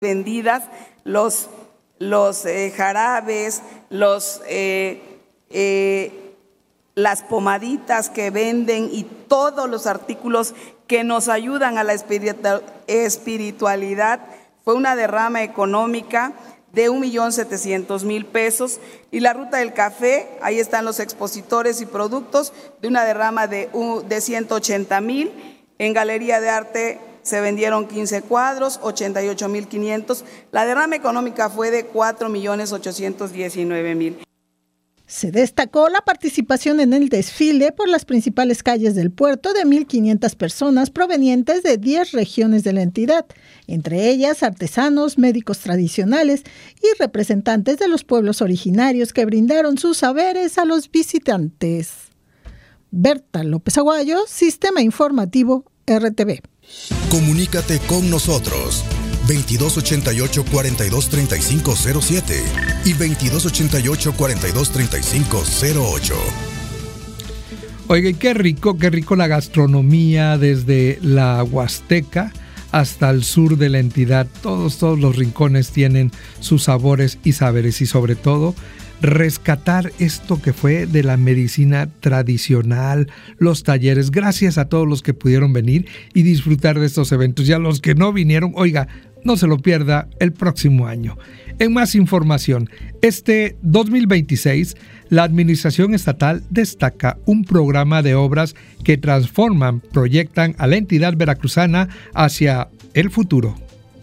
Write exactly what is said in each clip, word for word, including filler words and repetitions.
vendidas, los, los eh, jarabes, los, eh, eh, las pomaditas que venden y todos los artículos que nos ayudan a la espiritualidad. Fue una derrama económica de un millón setecientos mil pesos. Y la Ruta del Café, ahí están los expositores y productos, de una derrama de, de ciento ochenta mil. En Galería de Arte se vendieron quince cuadros, ochenta y ocho mil quinientos. La derrama económica fue de cuatro millones ochocientos diecinueve mil. Se destacó la participación en el desfile por las principales calles del puerto de mil quinientas personas provenientes de diez regiones de la entidad, entre ellas artesanos, médicos tradicionales y representantes de los pueblos originarios que brindaron sus saberes a los visitantes. Berta López Aguayo, Sistema Informativo R T V. Comunícate con nosotros veintidós ochenta y ocho, cuarenta y dos, treinta y cinco cero siete y veintidós ochenta y ocho, cuarenta y dos, treinta y cinco cero ocho. Oiga, qué rico, qué rico la gastronomía desde la Huasteca hasta el sur de la entidad. Todos, todos los rincones tienen sus sabores y saberes, y sobre todo rescatar esto que fue de la medicina tradicional, los talleres. Gracias a todos los que pudieron venir y disfrutar de estos eventos. Y a los que no vinieron, oiga, no se lo pierda el próximo año. En más información, este dos mil veintiséis, la Administración Estatal destaca un programa de obras que transforman, proyectan a la entidad veracruzana hacia el futuro.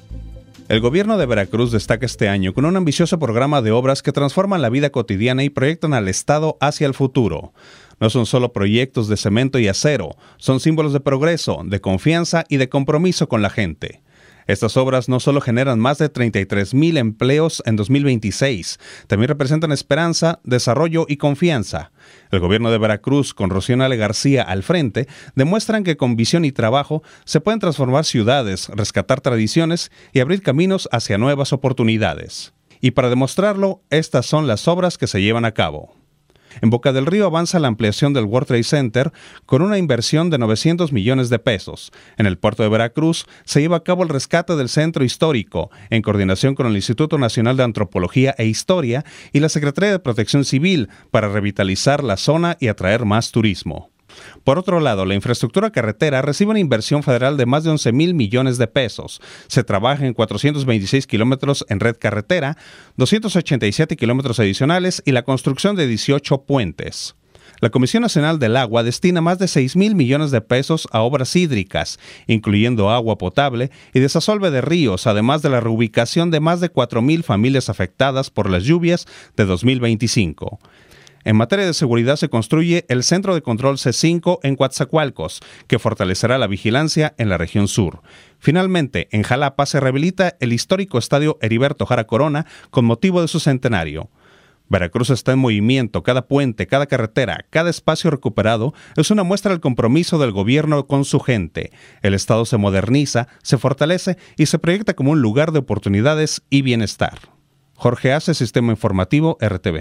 El gobierno de Veracruz destaca este año con un ambicioso programa de obras que transforman la vida cotidiana y proyectan al Estado hacia el futuro. No son solo proyectos de cemento y acero, son símbolos de progreso, de confianza y de compromiso con la gente. Estas obras no solo generan más de treinta y tres mil empleos en dos mil veintiséis, también representan esperanza, desarrollo y confianza. El gobierno de Veracruz, con Rocío Nale García al frente, demuestran que con visión y trabajo se pueden transformar ciudades, rescatar tradiciones y abrir caminos hacia nuevas oportunidades. Y para demostrarlo, estas son las obras que se llevan a cabo. En Boca del Río avanza la ampliación del World Trade Center con una inversión de novecientos millones de pesos. En el puerto de Veracruz se lleva a cabo el rescate del centro histórico, en coordinación con el Instituto Nacional de Antropología e Historia y la Secretaría de Protección Civil, para revitalizar la zona y atraer más turismo. Por otro lado, la infraestructura carretera recibe una inversión federal de más de once mil millones de pesos. Se trabaja en cuatrocientos veintiséis kilómetros en red carretera, doscientos ochenta y siete kilómetros adicionales y la construcción de dieciocho puentes. La Comisión Nacional del Agua destina más de seis mil millones de pesos a obras hídricas, incluyendo agua potable y desasolve de ríos, además de la reubicación de más de cuatro mil familias afectadas por las lluvias de dos mil veinticinco. En materia de seguridad se construye el Centro de Control C cinco en Coatzacoalcos, que fortalecerá la vigilancia en la región sur. Finalmente, en Jalapa se rehabilita el histórico estadio Heriberto Jara Corona con motivo de su centenario. Veracruz está en movimiento. Cada puente, cada carretera, cada espacio recuperado es una muestra del compromiso del gobierno con su gente. El Estado se moderniza, se fortalece y se proyecta como un lugar de oportunidades y bienestar. Jorge Ace, Sistema Informativo R T V.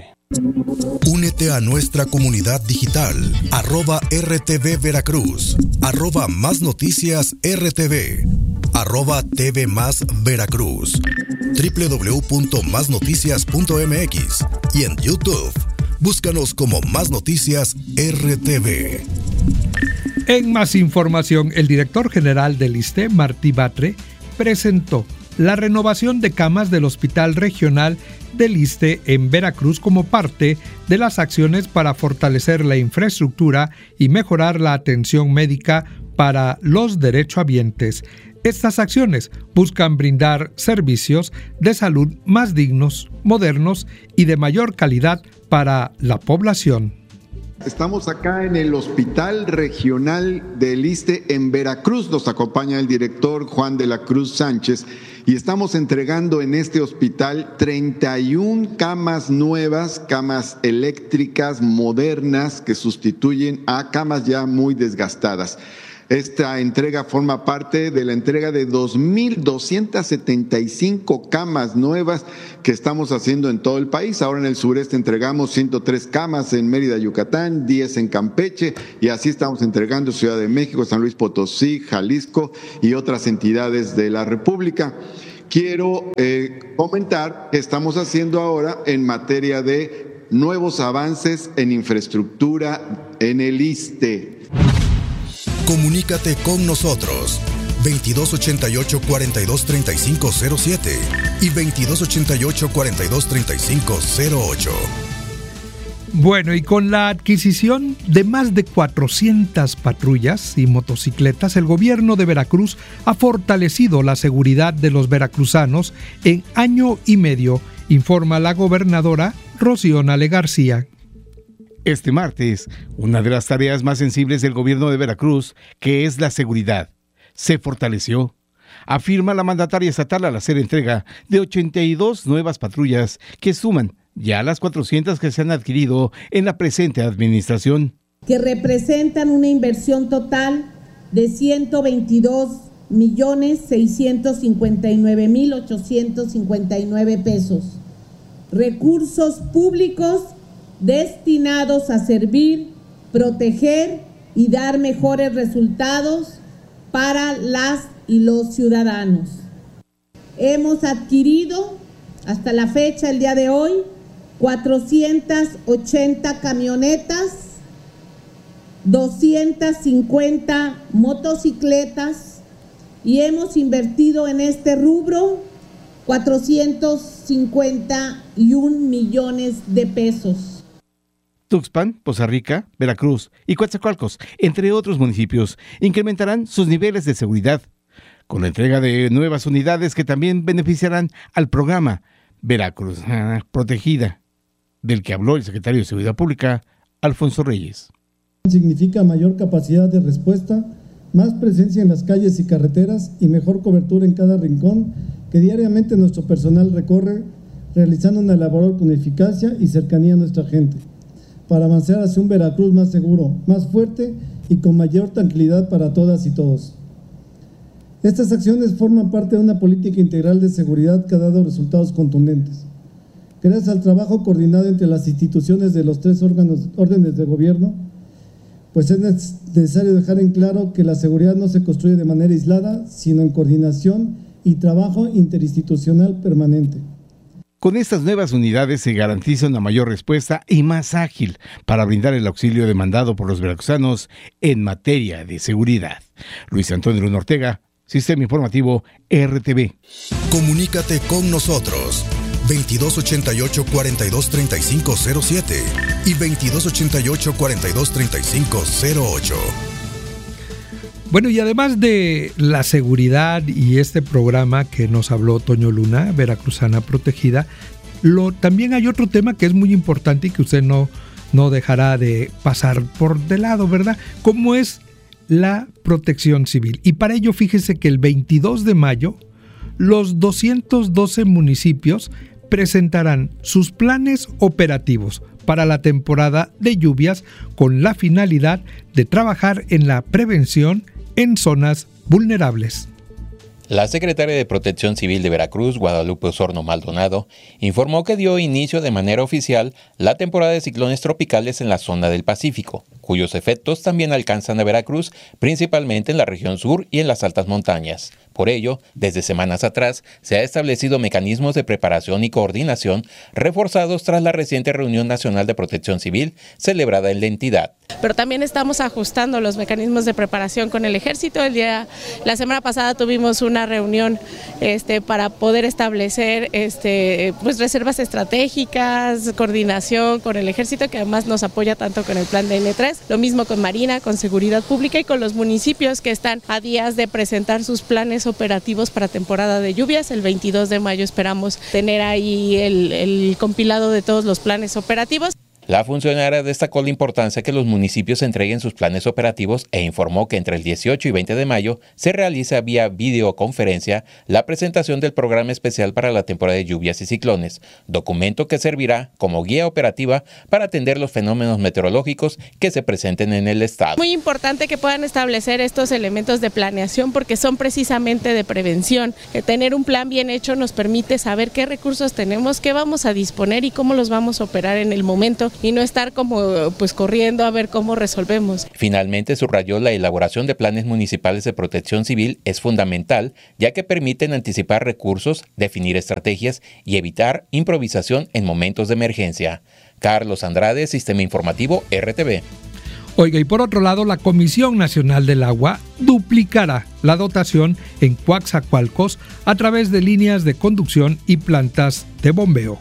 Únete a nuestra comunidad digital, arroba R T V Veracruz, arroba Más Noticias R T V, arroba T V Más Veracruz, doble u doble u doble u punto más noticias punto m x y en YouTube. Búscanos como Más Noticias R T V. En más información, el director general del ISSSTE, Martí Batre, presentó la renovación de camas del Hospital Regional del ISSSTE en Veracruz como parte de las acciones para fortalecer la infraestructura y mejorar la atención médica para los derechohabientes. Estas acciones buscan brindar servicios de salud más dignos, modernos y de mayor calidad para la población. Estamos acá en el Hospital Regional del ISSSTE en Veracruz. Nos acompaña el director Juan de la Cruz Sánchez y estamos entregando en este hospital treinta y una camas nuevas, camas eléctricas modernas que sustituyen a camas ya muy desgastadas. Esta entrega forma parte de la entrega de dos mil doscientas setenta y cinco camas nuevas que estamos haciendo en todo el país. Ahora en el sureste entregamos ciento tres camas en Mérida, Yucatán, diez en Campeche y así estamos entregando Ciudad de México, San Luis Potosí, Jalisco y otras entidades de la República. quiero eh, comentar que estamos haciendo ahora en materia de nuevos avances en infraestructura en el ISSSTE. Comunícate con nosotros veintidós ochenta y ocho, cuarenta y dos, treinta y cinco cero siete y veintidós ochenta y ocho, cuarenta y dos, treinta y cinco cero ocho. Bueno, y con la adquisición de más de cuatrocientas patrullas y motocicletas, el gobierno de Veracruz ha fortalecido la seguridad de los veracruzanos en año y medio, informa la gobernadora Rocío Nale García. Este martes, una de las tareas más sensibles del gobierno de Veracruz, que es la seguridad, se fortaleció, afirma la mandataria estatal al hacer entrega de ochenta y dos nuevas patrullas que suman ya las cuatrocientas que se han adquirido en la presente administración. Que representan una inversión total de ciento veintidós millones seiscientos cincuenta y nueve mil ochocientos cincuenta y nueve pesos. Recursos públicos destinados a servir, proteger y dar mejores resultados para las y los ciudadanos. Hemos adquirido hasta la fecha, el día de hoy, cuatrocientas ochenta camionetas, doscientas cincuenta motocicletas y hemos invertido en este rubro cuatrocientos cincuenta y un millones de pesos. Tuxpan, Poza Rica, Veracruz y Coatzacoalcos, entre otros municipios, incrementarán sus niveles de seguridad, con la entrega de nuevas unidades que también beneficiarán al programa Veracruz ah, Protegida, del que habló el secretario de Seguridad Pública, Alfonso Reyes. Significa mayor capacidad de respuesta, más presencia en las calles y carreteras y mejor cobertura en cada rincón que diariamente nuestro personal recorre, realizando una labor con eficacia y cercanía a nuestra gente, para avanzar hacia un Veracruz más seguro, más fuerte y con mayor tranquilidad para todas y todos. Estas acciones forman parte de una política integral de seguridad que ha dado resultados contundentes. Gracias al trabajo coordinado entre las instituciones de los tres órganos, órdenes de gobierno, pues es necesario dejar en claro que la seguridad no se construye de manera aislada, sino en coordinación y trabajo interinstitucional permanente. Con estas nuevas unidades se garantiza una mayor respuesta y más ágil para brindar el auxilio demandado por los veracruzanos en materia de seguridad. Luis Antonio Luna Ortega, Sistema Informativo R T V. Comunícate con nosotros veintidós ochenta y ocho, cuarenta y dos, treinta y cinco cero siete y veintidós ochenta y ocho, cuarenta y dos, treinta y cinco cero ocho. Bueno, y además de la seguridad y este programa que nos habló Toño Luna, Veracruzana Protegida, lo, también hay otro tema que es muy importante y que usted no, no dejará de pasar por de lado, ¿verdad? Como es la protección civil. Y para ello, fíjese que el veintidós de mayo, los doscientos doce municipios presentarán sus planes operativos para la temporada de lluvias con la finalidad de trabajar en la prevención en zonas vulnerables. La secretaria de Protección Civil de Veracruz, Guadalupe Osorno Maldonado, informó que dio inicio de manera oficial la temporada de ciclones tropicales en la zona del Pacífico, cuyos efectos también alcanzan a Veracruz, principalmente en la región sur y en las altas montañas. Por ello, desde semanas atrás, se ha establecido mecanismos de preparación y coordinación reforzados tras la reciente reunión nacional de protección civil celebrada en la entidad. Pero también estamos ajustando los mecanismos de preparación con el ejército. El día, la semana pasada tuvimos una reunión este, para poder establecer este, pues, reservas estratégicas, coordinación con el ejército, que además nos apoya tanto con el plan de N tres, lo mismo con Marina, con Seguridad Pública y con los municipios que están a días de presentar sus planes operativos para temporada de lluvias. El veintidós de mayo esperamos tener ahí el, el compilado de todos los planes operativos. La funcionaria destacó la importancia que los municipios entreguen sus planes operativos e informó que entre el dieciocho y veinte de mayo se realiza vía videoconferencia la presentación del programa especial para la temporada de lluvias y ciclones, documento que servirá como guía operativa para atender los fenómenos meteorológicos que se presenten en el estado. Muy importante que puedan establecer estos elementos de planeación porque son precisamente de prevención. Que tener un plan bien hecho nos permite saber qué recursos tenemos, qué vamos a disponer y cómo los vamos a operar en el momento y no estar como pues corriendo a ver cómo resolvemos. Finalmente subrayó la elaboración de planes municipales de protección civil es fundamental, ya que permiten anticipar recursos, definir estrategias y evitar improvisación en momentos de emergencia. Carlos Andrade, Sistema Informativo R T V. Oiga, y por otro lado, la Comisión Nacional del Agua duplicará la dotación en Coatzacoalcos a través de líneas de conducción y plantas de bombeo.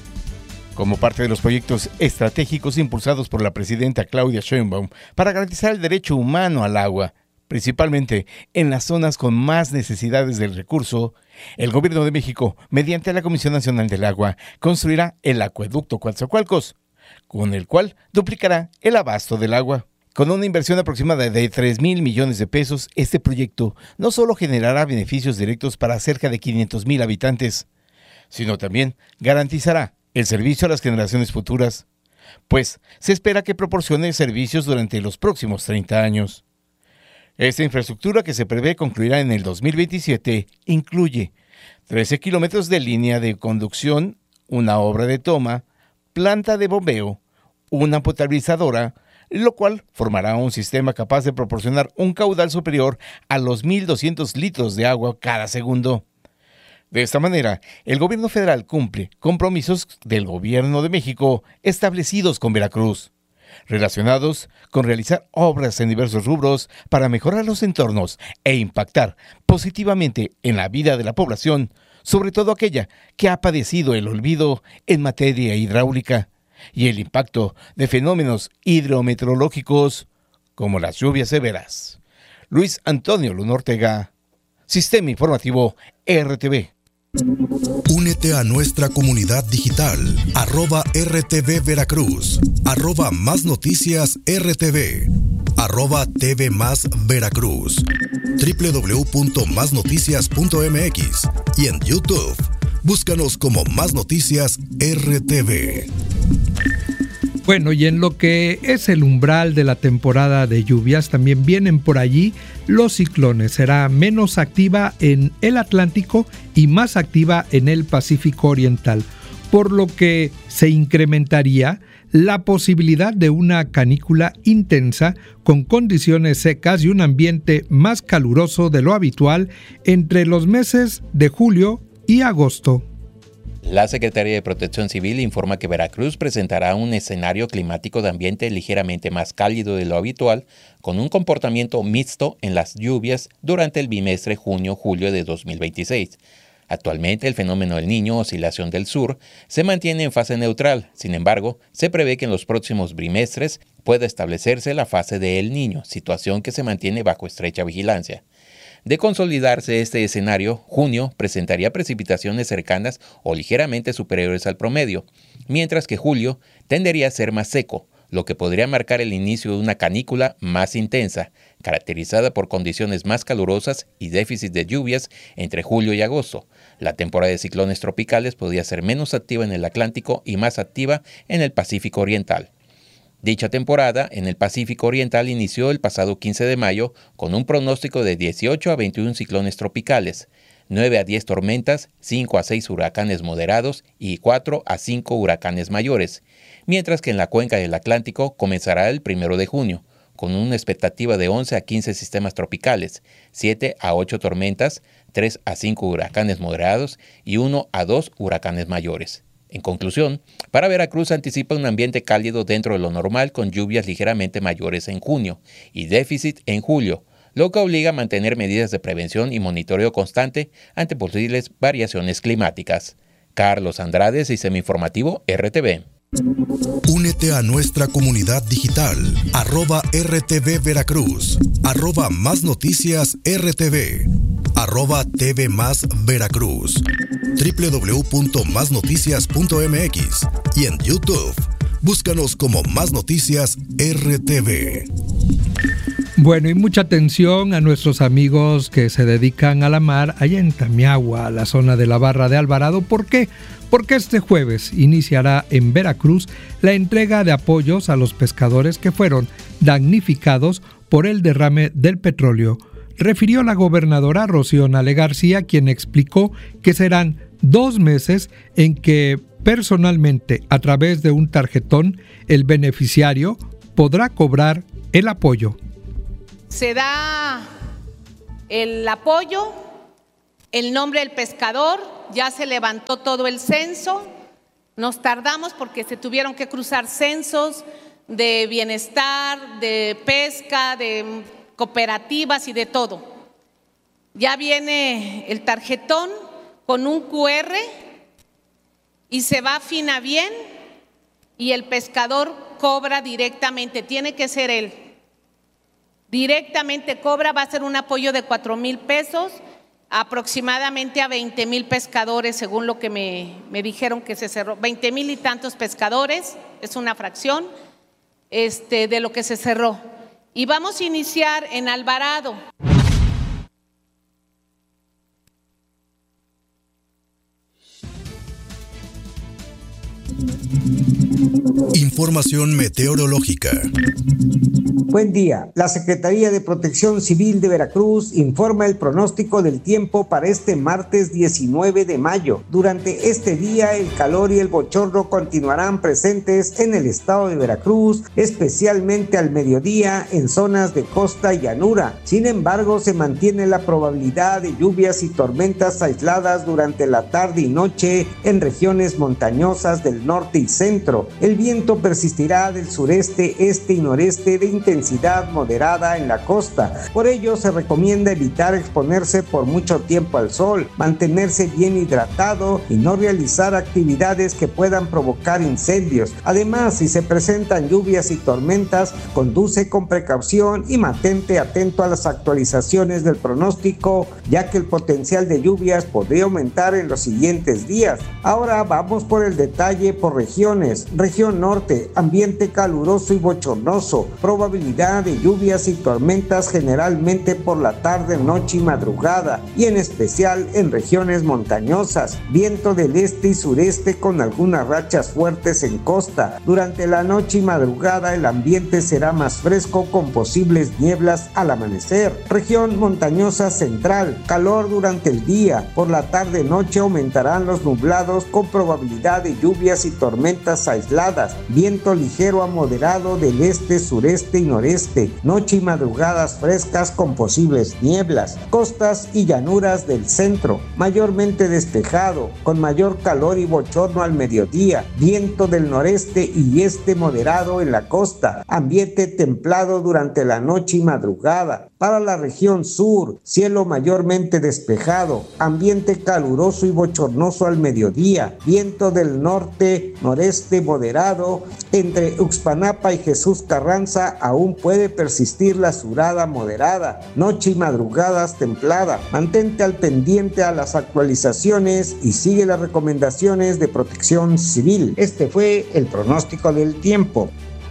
Como parte de los proyectos estratégicos impulsados por la presidenta Claudia Sheinbaum para garantizar el derecho humano al agua, principalmente en las zonas con más necesidades del recurso, el Gobierno de México, mediante la Comisión Nacional del Agua, construirá el acueducto Coatzacoalcos, con el cual duplicará el abasto del agua. Con una inversión aproximada de tres mil millones de pesos, este proyecto no solo generará beneficios directos para cerca de quinientos mil habitantes, sino también garantizará el servicio a las generaciones futuras, pues se espera que proporcione servicios durante los próximos treinta años. Esta infraestructura, que se prevé concluirá en el dos mil veintisiete, incluye trece kilómetros de línea de conducción, una obra de toma, planta de bombeo, una potabilizadora, lo cual formará un sistema capaz de proporcionar un caudal superior a los mil doscientos litros de agua cada segundo. De esta manera, el gobierno federal cumple compromisos del gobierno de México establecidos con Veracruz, relacionados con realizar obras en diversos rubros para mejorar los entornos e impactar positivamente en la vida de la población, sobre todo aquella que ha padecido el olvido en materia hidráulica y el impacto de fenómenos hidrometeorológicos como las lluvias severas. Luis Antonio Luna Ortega, Sistema Informativo R T V. Únete a nuestra comunidad digital, arroba R T V Veracruz, arroba Más Noticias R T V, arroba T V Más Veracruz, doble u doble u doble u punto más noticias punto m x y en YouTube. Búscanos como Más Noticias R T V. Bueno, y en lo que es el umbral de la temporada de lluvias, también vienen por allí los ciclones. Será menos activa en el Atlántico y más activa en el Pacífico Oriental, por lo que se incrementaría la posibilidad de una canícula intensa con condiciones secas y un ambiente más caluroso de lo habitual entre los meses de julio y agosto. La Secretaría de Protección Civil informa que Veracruz presentará un escenario climático de ambiente ligeramente más cálido de lo habitual, con un comportamiento mixto en las lluvias durante el bimestre junio-julio de dos mil veintiséis. Actualmente el fenómeno del Niño, oscilación del sur, se mantiene en fase neutral. Sin embargo, se prevé que en los próximos bimestres pueda establecerse la fase de El Niño, situación que se mantiene bajo estrecha vigilancia. De consolidarse este escenario, junio presentaría precipitaciones cercanas o ligeramente superiores al promedio, mientras que julio tendería a ser más seco, lo que podría marcar el inicio de una canícula más intensa, caracterizada por condiciones más calurosas y déficit de lluvias entre julio y agosto. La temporada de ciclones tropicales podría ser menos activa en el Atlántico y más activa en el Pacífico Oriental. Dicha temporada en el Pacífico Oriental inició el pasado quince de mayo con un pronóstico de dieciocho a veintiún ciclones tropicales, nueve a diez tormentas, cinco a seis huracanes moderados y cuatro a cinco huracanes mayores, mientras que en la cuenca del Atlántico comenzará el primero de junio, con una expectativa de once a quince sistemas tropicales, siete a ocho tormentas, tres a cinco huracanes moderados y uno a dos huracanes mayores. En conclusión, para Veracruz anticipa un ambiente cálido dentro de lo normal con lluvias ligeramente mayores en junio y déficit en julio, lo que obliga a mantener medidas de prevención y monitoreo constante ante posibles variaciones climáticas. Carlos Andrade, Sistema Informativo R T V. Únete a nuestra comunidad digital, arroba R T V Veracruz, arroba Más Noticias R T V, arroba T V Más Veracruz, doble u doble u doble u punto más noticias punto m x y en YouTube. Búscanos como Más Noticias R T V. Bueno, y mucha atención a nuestros amigos que se dedican a la mar allá en Tamiahua, la zona de la Barra de Alvarado. ¿Por qué? Porque este jueves iniciará en Veracruz la entrega de apoyos a los pescadores que fueron damnificados por el derrame del petróleo, refirió la gobernadora Rocío Nale García, quien explicó que serán dos meses en que personalmente a través de un tarjetón, el beneficiario podrá cobrar el apoyo. Se da el apoyo, el nombre del pescador, ya se levantó todo el censo, nos tardamos porque se tuvieron que cruzar censos de bienestar, de pesca, de cooperativas y de todo. Ya viene el tarjetón con un cu erre y se va a Finabien y el pescador cobra directamente, tiene que ser él. Directamente cobra, va a ser un apoyo de cuatro mil pesos, aproximadamente a veinte mil pescadores, según lo que me, me dijeron que se cerró, veinte mil y tantos pescadores, es una fracción este, de lo que se cerró. Y vamos a iniciar en Alvarado. Información meteorológica. Buen día. La Secretaría de Protección Civil de Veracruz informa el pronóstico del tiempo para este martes diecinueve de mayo. Durante este día, el calor y el bochorno continuarán presentes en el estado de Veracruz, especialmente al mediodía en zonas de costa y llanura. Sin embargo, se mantiene la probabilidad de lluvias y tormentas aisladas durante la tarde y noche en regiones montañosas del norte y centro. El viento persistirá del sureste, este y noreste de intensidad moderada en la costa. Por ello, se recomienda evitar exponerse por mucho tiempo al sol, mantenerse bien hidratado y no realizar actividades que puedan provocar incendios. Además, si se presentan lluvias y tormentas, conduce con precaución y mantente atento a las actualizaciones del pronóstico, ya que el potencial de lluvias podría aumentar en los siguientes días. Ahora vamos por el detalle por regiones. Región norte, ambiente caluroso y bochornoso, probabilidad de lluvias y tormentas generalmente por la tarde, noche y madrugada, y en especial en regiones montañosas, viento del este y sureste con algunas rachas fuertes en costa. Durante la noche y madrugada el ambiente será más fresco con posibles nieblas al amanecer. Región montañosa central, calor durante el día, por la tarde noche aumentarán los nublados con probabilidad de lluvias y tormentas aisladas, viento ligero a moderado del este, sureste y noreste, noche y madrugadas frescas con posibles nieblas, costas y llanuras del centro, mayormente despejado, con mayor calor y bochorno al mediodía, viento del noreste y este moderado en la costa, ambiente templado durante la noche y madrugada. Para la región sur, cielo mayormente despejado, ambiente caluroso y bochornoso al mediodía, viento del norte, noreste moderado. Entre Uxpanapa y Jesús Carranza aún puede persistir la surada moderada, noche y madrugadas templada. Mantente al pendiente a las actualizaciones y sigue las recomendaciones de Protección Civil. Este fue el pronóstico del tiempo.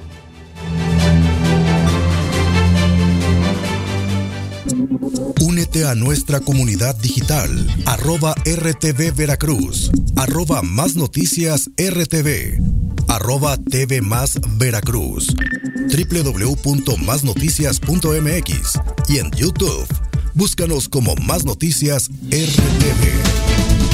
Únete a nuestra comunidad digital, arroba R T V Veracruz, arroba Más Noticias R T V, arroba T V Más Veracruz, doble u doble u doble u punto más noticias punto m x y en YouTube. Búscanos como Más Noticias R T V.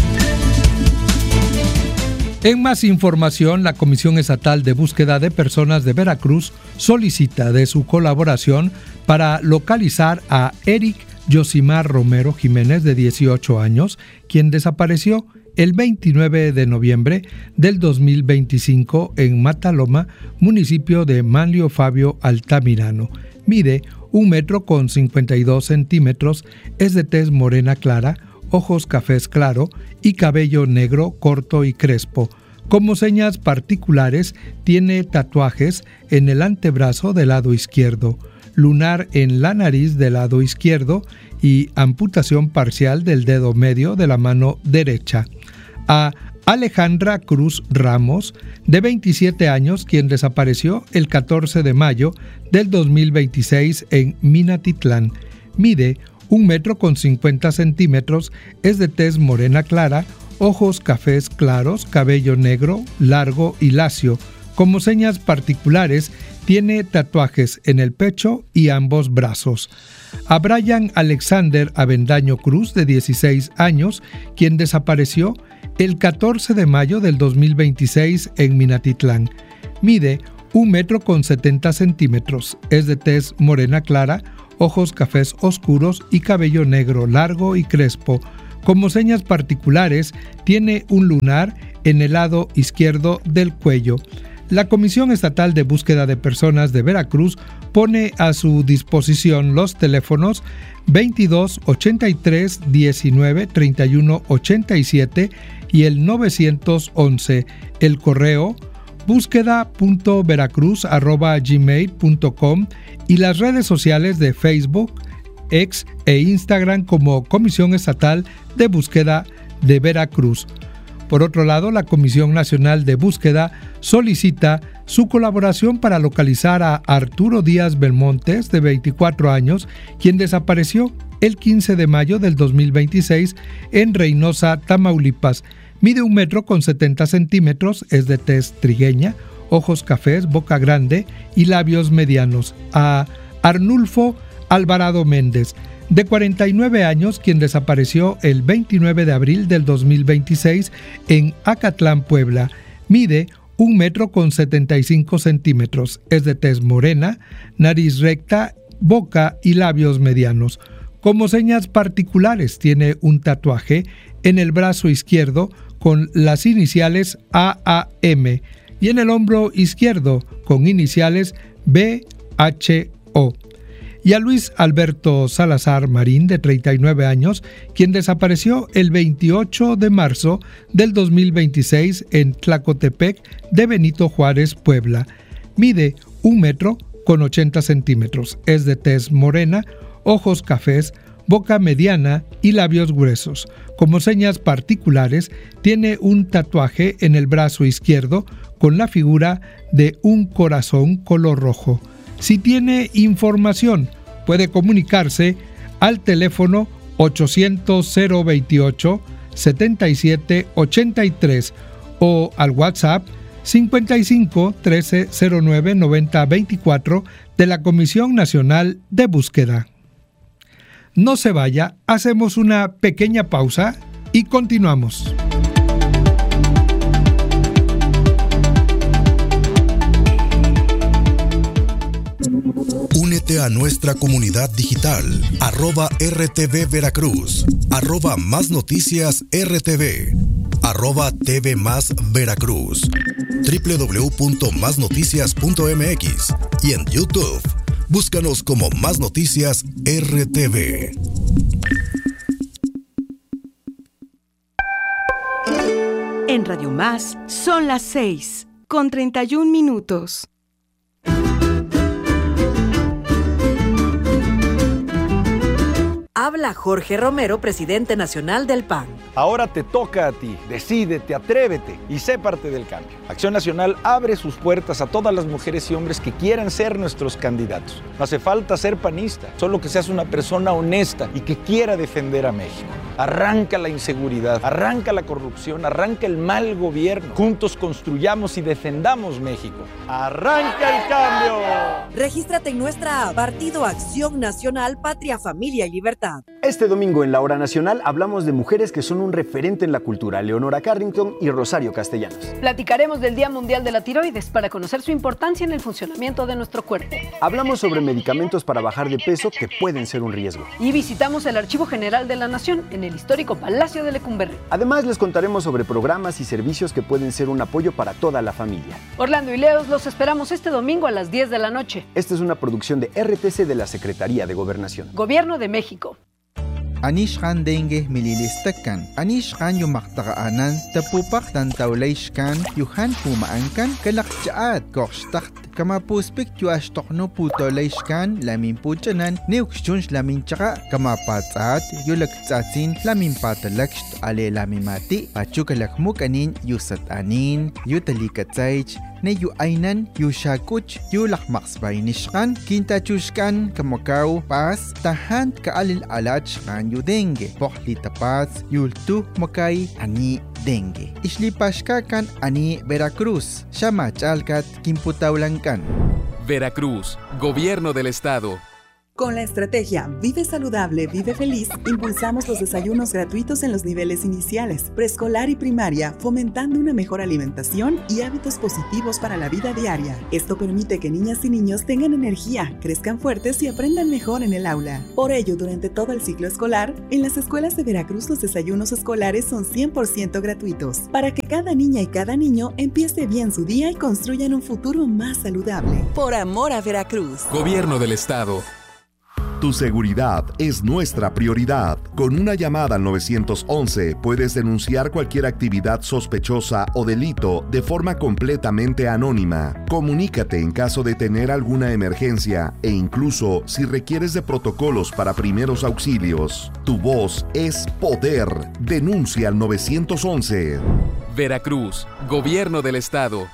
En más información, la Comisión Estatal de Búsqueda de Personas de Veracruz solicita de su colaboración para localizar a Eric Yosimar Romero Jiménez, de dieciocho años, quien desapareció el veintinueve de noviembre del dos mil veinticinco en Mataloma, municipio de Manlio Fabio Altamirano. Mide un metro con cincuenta y dos centímetros, es de tez morena clara, ojos cafés claro y cabello negro corto y crespo. Como señas particulares, tiene tatuajes en el antebrazo del lado izquierdo, lunar en la nariz del lado izquierdo y amputación parcial del dedo medio de la mano derecha. A Alejandra Cruz Ramos, de veintisiete años, quien desapareció el catorce de mayo del dos mil veintiséis en Minatitlán. Mide un metro con cincuenta centímetros, es de tez morena clara, ojos cafés claros, cabello negro, largo y lacio. Como señas particulares, tiene tatuajes en el pecho y ambos brazos. A Brian Alexander Avendaño Cruz, de dieciséis años, quien desapareció el catorce de mayo del dos mil veintiséis en Minatitlán. Mide un metro con setenta centímetros. Es de tez morena clara, ojos cafés oscuros y cabello negro largo y crespo. Como señas particulares, tiene un lunar en el lado izquierdo del cuello. La Comisión Estatal de Búsqueda de Personas de Veracruz pone a su disposición los teléfonos veintidós ochenta y tres diecinueve treinta y uno ochenta y siete y el novecientos once, el correo búsqueda punto veracruz arroba gmail punto com y las redes sociales de Facebook, X e Instagram como Comisión Estatal de Búsqueda de Veracruz. Por otro lado, la Comisión Nacional de Búsqueda solicita su colaboración para localizar a Arturo Díaz Belmontes, de veinticuatro años, quien desapareció el quince de mayo del dos mil veintiséis en Reynosa, Tamaulipas. Mide un metro con setenta centímetros, es de tez trigueña, ojos cafés, boca grande y labios medianos. A Arnulfo Alvarado Méndez, de cuarenta y nueve años, quien desapareció el veintinueve de abril del dos mil veintiséis en Acatlán, Puebla. Mide un metro con setenta y cinco centímetros, es de tez morena, nariz recta, boca y labios medianos. Como señas particulares, tiene un tatuaje en el brazo izquierdo con las iniciales A A M y en el hombro izquierdo con iniciales B H O. Y a Luis Alberto Salazar Marín, de treinta y nueve años, quien desapareció el veintiocho de marzo del dos mil veintiséis en Tlacotepec de Benito Juárez, Puebla. Mide un metro con ochenta centímetros, es de tez morena, ojos cafés, boca mediana y labios gruesos. Como señas particulares, tiene un tatuaje en el brazo izquierdo con la figura de un corazón color rojo. Si tiene información, puede comunicarse al teléfono ochocientos cero veintiocho setenta y siete ochenta y tres o al WhatsApp cincuenta y cinco trece cero nueve noventa veinticuatro de la Comisión Nacional de Búsqueda. No se vaya, hacemos una pequeña pausa y continuamos. Únete a nuestra comunidad digital, arroba R T V Veracruz, arroba Más Noticias R T V, arroba T V Más Veracruz, doble u doble u doble u punto más noticias punto m x y en YouTube. Búscanos como Más Noticias R T V. En Radio Más son las seis con treinta y un minutos. Habla Jorge Romero, presidente nacional del P A N. Ahora te toca a ti. Decídete, atrévete y sé parte del cambio. Acción Nacional abre sus puertas a todas las mujeres y hombres que quieran ser nuestros candidatos. No hace falta ser panista, solo que seas una persona honesta y que quiera defender a México. Arranca la inseguridad, arranca la corrupción, arranca el mal gobierno. Juntos construyamos y defendamos México. ¡Arranca el cambio! Regístrate en nuestra app Partido Acción Nacional, Patria, Familia y Libertad. Este domingo en La Hora Nacional hablamos de mujeres que son un referente en la cultura, Leonora Carrington y Rosario Castellanos. Platicaremos del Día Mundial de la Tiroides para conocer su importancia en el funcionamiento de nuestro cuerpo. Hablamos sobre medicamentos para bajar de peso que pueden ser un riesgo. Y visitamos el Archivo General de la Nación en el histórico Palacio de Lecumberri. Además, les contaremos sobre programas y servicios que pueden ser un apoyo para toda la familia. Orlando y Leos los esperamos este domingo a las diez de la noche. Esta es una producción de R T C de la Secretaría de Gobernación. Gobierno de México. Anishkan dengue mililistakan. Anishkan yumaktaqaanan tapupak tantawlayshkan yuhan pumaankan kalakchaat korshtakt kama puspik yuashtoqno putolayshkan lamin puchanan neukshunsh lamin chaka kama patsaat yulaktsatsin lamin patalakst ale lamimati pachukalakmuk anin yusat anin yutalikatsaych ne yu ainan yu shakuch yu lakmaksbaynishkan kintachushkan kamakaw pas tahan kaalil alachkan yu dengue pohli tapas yultu makay ani dengue islipashkakan ani Veracruz Shamachalkat kimputawlankan. Veracruz, Gobierno del Estado. Con la estrategia Vive Saludable, Vive Feliz, impulsamos los desayunos gratuitos en los niveles iniciales, preescolar y primaria, fomentando una mejor alimentación y hábitos positivos para la vida diaria. Esto permite que niñas y niños tengan energía, crezcan fuertes y aprendan mejor en el aula. Por ello, durante todo el ciclo escolar, en las escuelas de Veracruz los desayunos escolares son cien por ciento gratuitos, para que cada niña y cada niño empiece bien su día y construyan un futuro más saludable. Por amor a Veracruz. Gobierno del Estado. Tu seguridad es nuestra prioridad. Con una llamada al nueve once puedes denunciar cualquier actividad sospechosa o delito de forma completamente anónima. Comunícate en caso de tener alguna emergencia e incluso si requieres de protocolos para primeros auxilios. Tu voz es poder. Denuncia al nueve once. Veracruz, Gobierno del Estado.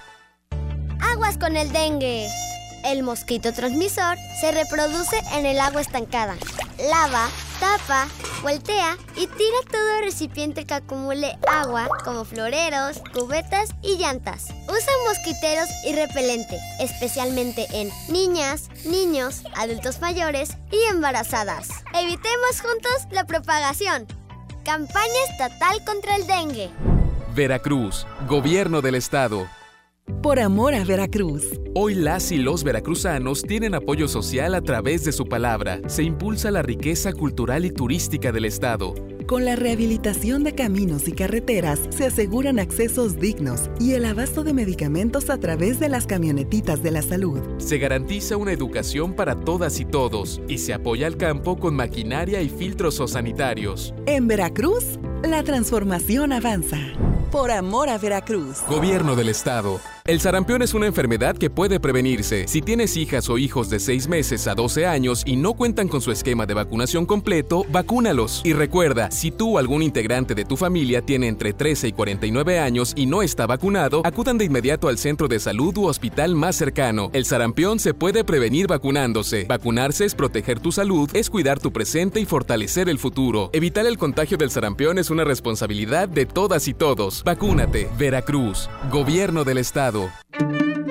Aguas con el dengue. El mosquito transmisor se reproduce en el agua estancada. Lava, tapa, voltea y tira todo recipiente que acumule agua, como floreros, cubetas y llantas. Usa mosquiteros y repelente, especialmente en niñas, niños, adultos mayores y embarazadas. Evitemos juntos la propagación. Campaña estatal contra el dengue. Veracruz, Gobierno del Estado. Por amor a Veracruz. Hoy las y los veracruzanos tienen apoyo social a través de su palabra. Se impulsa la riqueza cultural y turística del Estado. Con la rehabilitación de caminos y carreteras se aseguran accesos dignos y el abasto de medicamentos a través de las camionetitas de la salud. Se garantiza una educación para todas y todos y se apoya al campo con maquinaria y filtros sanitarios. En Veracruz, la transformación avanza. Por amor a Veracruz. Gobierno del Estado. El sarampión es una enfermedad que puede prevenirse. Si tienes hijas o hijos de seis meses a doce años y no cuentan con su esquema de vacunación completo, vacúnalos. Y recuerda, si tú o algún integrante de tu familia tiene entre trece y cuarenta y nueve años y no está vacunado, acudan de inmediato al centro de salud u hospital más cercano. El sarampión se puede prevenir vacunándose. Vacunarse es proteger tu salud, es cuidar tu presente y fortalecer el futuro. Evitar el contagio del sarampión es una responsabilidad de todas y todos. Vacúnate. Veracruz, Gobierno del Estado.